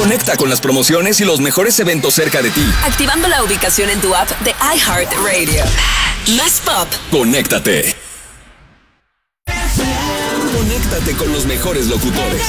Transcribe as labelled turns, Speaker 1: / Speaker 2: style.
Speaker 1: Conecta con las promociones y los mejores eventos cerca de ti.
Speaker 2: Activando la ubicación en tu app de iHeartRadio. Más pop.
Speaker 1: Conéctate. Conéctate con los mejores locutores.